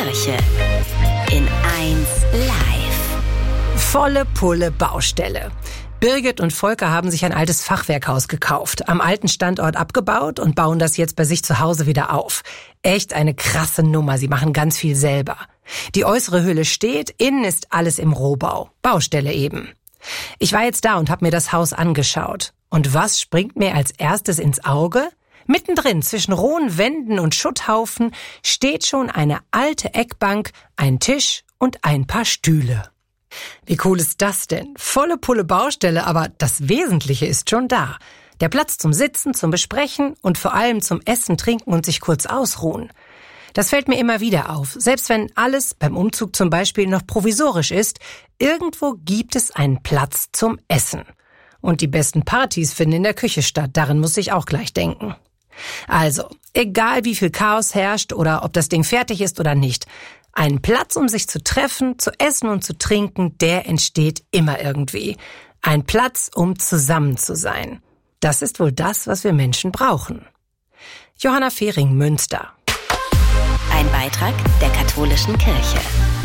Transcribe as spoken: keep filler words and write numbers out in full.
Kirche. In eins live. Volle Pulle Baustelle. Birgit und Volker haben sich ein altes Fachwerkhaus gekauft, am alten Standort abgebaut und bauen das jetzt bei sich zu Hause wieder auf. Echt eine krasse Nummer, sie machen ganz viel selber. Die äußere Hülle steht, innen ist alles im Rohbau. Baustelle eben. Ich war jetzt da und habe mir das Haus angeschaut. Und was springt mir als erstes ins Auge? Mittendrin, zwischen rohen Wänden und Schutthaufen, steht schon eine alte Eckbank, ein Tisch und ein paar Stühle. Wie cool ist das denn? Volle Pulle Baustelle, aber das Wesentliche ist schon da. Der Platz zum Sitzen, zum Besprechen und vor allem zum Essen, Trinken und sich kurz ausruhen. Das fällt mir immer wieder auf. Selbst wenn alles beim Umzug zum Beispiel noch provisorisch ist, irgendwo gibt es einen Platz zum Essen. Und die besten Partys finden in der Küche statt, daran muss ich auch gleich denken. Also, egal wie viel Chaos herrscht oder ob das Ding fertig ist oder nicht, ein Platz, um sich zu treffen, zu essen und zu trinken, der entsteht immer irgendwie. Ein Platz, um zusammen zu sein. Das ist wohl das, was wir Menschen brauchen. Johanna Fehring, Münster. Ein Beitrag der Katholischen Kirche.